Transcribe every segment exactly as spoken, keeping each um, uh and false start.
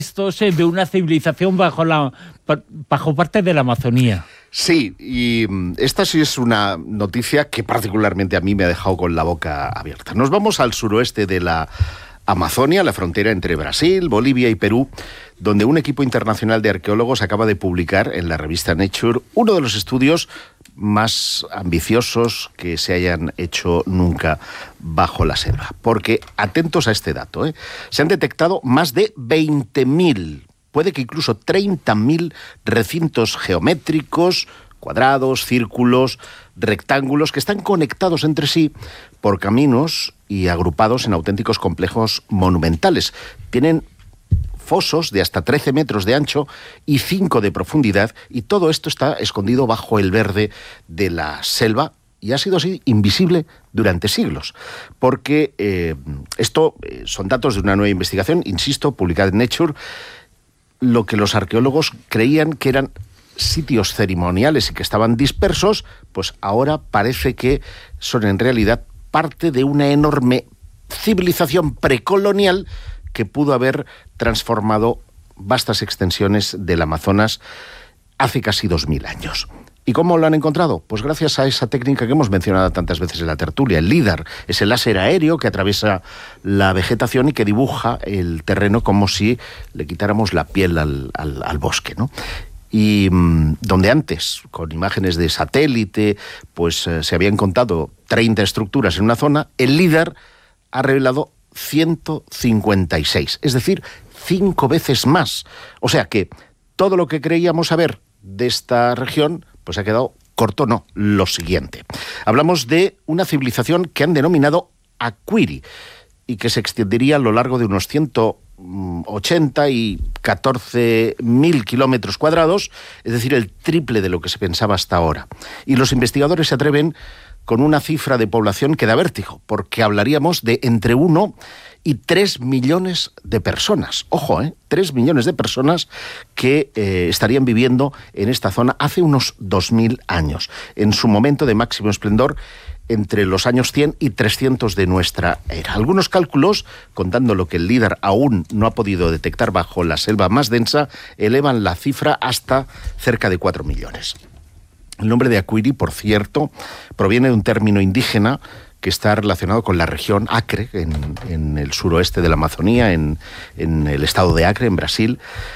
Esto es de una civilización bajo la bajo parte de la Amazonía. Sí, y esta sí es una noticia que particularmente a mí me ha dejado con la boca abierta. Nos vamos al suroeste de la Amazonia, la frontera entre Brasil, Bolivia y Perú, donde un equipo internacional de arqueólogos acaba de publicar en la revista Nature uno de los estudios más ambiciosos que se hayan hecho nunca bajo la selva. Porque, atentos a este dato, ¿eh? se han detectado más de veinte mil, puede que incluso treinta mil recintos geométricos, cuadrados, círculos, rectángulos, que están conectados entre sí por caminos y agrupados en auténticos complejos monumentales. Tienen fosos de hasta trece metros de ancho y cinco de profundidad, y todo esto está escondido bajo el verde de la selva y ha sido así invisible durante siglos. Porque eh, esto eh, son datos de una nueva investigación, insisto, publicada en Nature. Lo que los arqueólogos creían que eran sitios ceremoniales y que estaban dispersos, pues ahora parece que son en realidad parte de una enorme civilización precolonial que pudo haber transformado vastas extensiones del Amazonas hace casi dos mil años. ¿Y cómo lo han encontrado? Pues gracias a esa técnica que hemos mencionado tantas veces en la tertulia, el LIDAR. Es el láser aéreo que atraviesa la vegetación y que dibuja el terreno como si le quitáramos la piel al, al, al bosque, ¿no? Y mmm, donde antes, con imágenes de satélite, pues eh, se habían contado treinta estructuras en una zona, el LIDAR ha revelado ciento cincuenta y seis, es decir, cinco veces más. O sea que todo lo que creíamos saber de esta región pues ha quedado corto. No, lo siguiente. Hablamos de una civilización que han denominado Akwiri y que se extendería a lo largo de unos ciento ochenta y catorce mil kilómetros cuadrados, es decir, el triple de lo que se pensaba hasta ahora. Y los investigadores se atreven con una cifra de población que da vértigo, porque hablaríamos de entre uno y tres millones de personas. Ojo, ¿eh? tres millones de personas que eh, estarían viviendo en esta zona hace unos dos mil años, en su momento de máximo esplendor, entre los años cien y trescientos de nuestra era. Algunos cálculos, contando lo que el LIDAR aún no ha podido detectar bajo la selva más densa, elevan la cifra hasta cerca de cuatro millones. El nombre de Akwiri, por cierto, proviene de un término indígena que está relacionado con la región Acre, en, en el suroeste de la Amazonía, en, en el estado de Acre, en Brasil,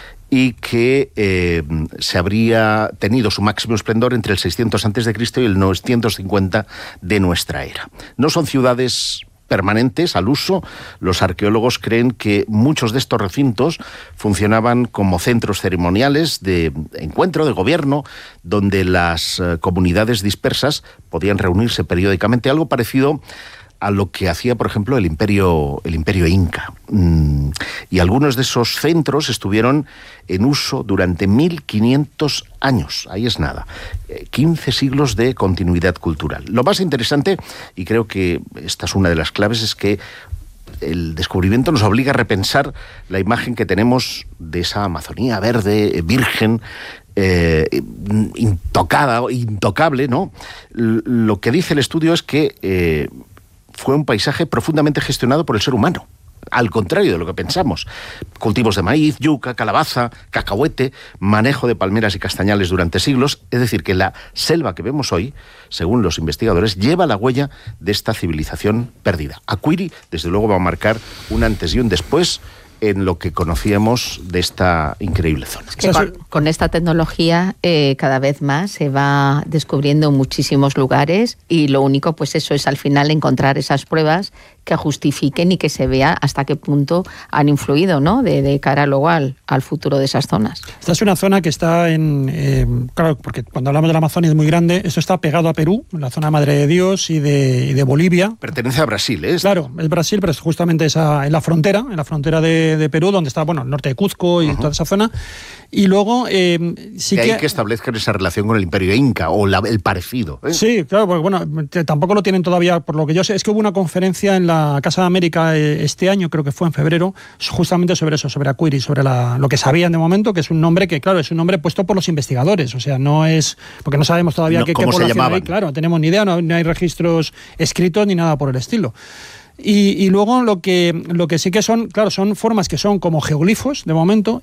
y que eh, se habría tenido su máximo esplendor entre el seiscientos antes de Cristo y el novecientos cincuenta de nuestra era. No son ciudades permanentes al uso. Los arqueólogos creen que muchos de estos recintos funcionaban como centros ceremoniales de encuentro, de gobierno, donde las eh, comunidades dispersas podían reunirse periódicamente, algo parecido a lo que hacía, por ejemplo, el imperio, el imperio inca. Mm, y algunos de esos centros estuvieron en uso durante mil quinientos años. Ahí es nada. quince siglos de continuidad cultural. Lo más interesante, y creo que esta es una de las claves, es que el descubrimiento nos obliga a repensar la imagen que tenemos de esa Amazonía verde, virgen, eh, intocada, intocable, ¿no? Lo que dice el estudio es que eh, fue un paisaje profundamente gestionado por el ser humano, al contrario de lo que pensamos. Cultivos de maíz, yuca, calabaza, cacahuete, manejo de palmeras y castañales durante siglos. Es decir, que la selva que vemos hoy, según los investigadores, lleva la huella de esta civilización perdida. Akwiri, desde luego, va a marcar un antes y un después en lo que conocíamos de esta increíble zona. Es que con, con esta tecnología eh, cada vez más se va descubriendo muchísimos lugares, y lo único, pues eso es al final encontrar esas pruebas que justifiquen y que se vea hasta qué punto han influido, ¿no?, de, de cara luego al, al futuro de esas zonas. Esta es una zona que está en... Eh, claro, porque cuando hablamos de la Amazonia es muy grande. Esto está pegado a Perú, la zona Madre de Dios, y de, y de Bolivia. Pertenece a Brasil, ¿eh? Claro, es Brasil, pero es justamente esa, en la frontera, en la frontera de, de Perú, donde está, bueno, el norte de Cuzco y uh-huh. toda esa zona. Y luego eh, sí de que... ahí que establezcan esa relación con el imperio inca, o la, el parecido, ¿eh? Sí, claro, porque bueno, tampoco lo tienen todavía, por lo que yo sé. Es que hubo una conferencia en la Casa de América este año, creo que fue en febrero, justamente sobre eso, sobre Akwiri, sobre la, lo que sabían de momento, que es un nombre que, claro, es un nombre puesto por los investigadores. O sea, no es... Porque no sabemos todavía no, qué, ¿cómo qué se llamaban? Hay, claro, no tenemos ni idea, no, no hay registros escritos ni nada por el estilo. Y, y luego lo que, lo que sí que son, claro, son formas que son como geoglifos de momento,